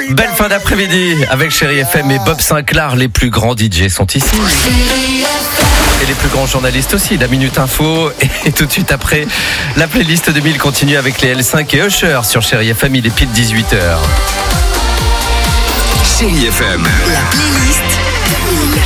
Belle fin d'après-midi avec Chérie FM et Bob Sinclair. Les plus grands DJ sont ici. Et les plus grands journalistes aussi. La Minute Info. Et tout de suite après, la playlist 2000 continue avec les L5 et Usher sur Chérie FM. Il est pile 18h. Chérie FM. La playlist 2000.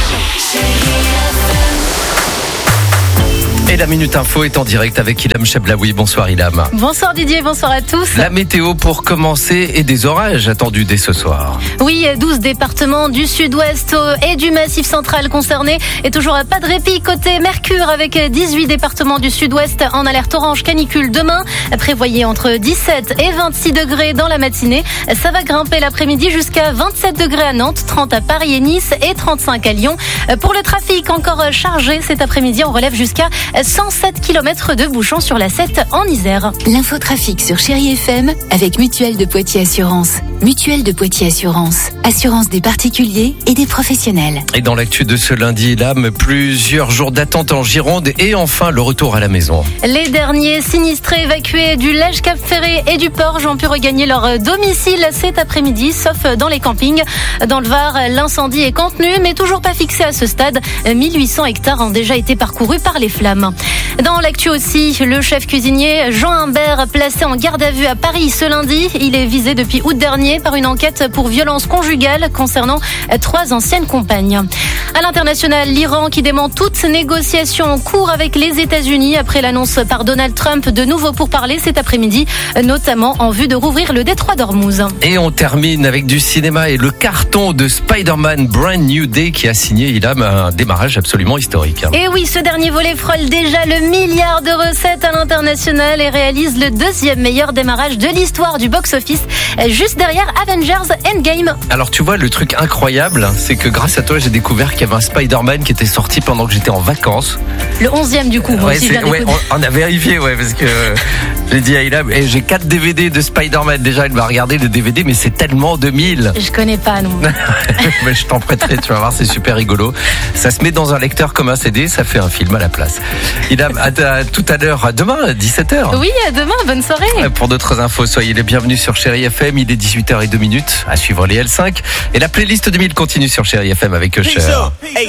Et la Minute Info est en direct avec Ilham Cheblaoui. Bonsoir Ilham. Bonsoir Didier, bonsoir à tous. La météo pour commencer et des orages attendus dès ce soir. Oui, 12 départements du sud-ouest et du massif central concernés. Et toujours pas de répit côté Mercure avec 18 départements du sud-ouest en alerte orange canicule demain. Prévoyez entre 17 et 26 degrés dans la matinée. Ça va grimper l'après-midi jusqu'à 27 degrés à Nantes, 30 à Paris et Nice et 35 à Lyon. Pour le trafic encore chargé cet après-midi, on relève jusqu'à 107 km de bouchons sur la 7 en Isère. L'infotrafic sur Chérie FM avec Mutuelle de Poitiers Assurance. Mutuelle de Poitiers Assurance. Assurance des particuliers et des professionnels. Et dans l'actu de ce lundi, Ilham, plusieurs jours d'attente en Gironde et enfin le retour à la maison. Les derniers sinistrés évacués du Lège-Cap-Ferré et du Porge ont pu regagner leur domicile cet après-midi, sauf dans les campings. Dans le Var, l'incendie est contenu, mais toujours pas fixé à ce stade. 1800 hectares ont déjà été parcourus par les flammes. Dans l'actu aussi, le chef cuisinier Jean Humbert, placé en garde à vue à Paris ce lundi. Il est visé depuis août dernier par une enquête pour violence conjugale concernant 3 anciennes compagnes. À l'international, l'Iran qui dément toute négociation en cours avec les États-Unis après l'annonce par Donald Trump de nouveau pourparlers cet après-midi, notamment en vue de rouvrir le détroit d'Ormuz. Et on termine avec du cinéma et le carton de Spider-Man Brand New Day qui a signé Ilham un démarrage absolument historique. Et oui, ce dernier volet frôle déjà le milliard de recettes à l'international et réalise le 2e meilleur démarrage de l'histoire du box-office, juste derrière Avengers Endgame. Alors tu vois, le truc incroyable, c'est que grâce à toi, j'ai découvert qu'il y avait un Spider-Man qui était sorti pendant que j'étais en vacances. Le 11e du coup. On a vérifié, parce que j'ai dit à Ilham, j'ai 4 DVD de Spider-Man. Déjà, elle m'a regardé le DVD, mais c'est tellement 2000. Je connais pas, non. Mais je t'en prêterai, tu vas voir, c'est super rigolo. Ça se met dans un lecteur comme un CD, ça fait un film à la place. Ilham, à tout à l'heure, à demain, à 17h. Oui, à demain, bonne soirée. Pour d'autres infos, soyez les bienvenus sur Chérie FM. Il est 18h02. À suivre les L5. Et la playlist 2000 continue sur Chérie FM avec Usher.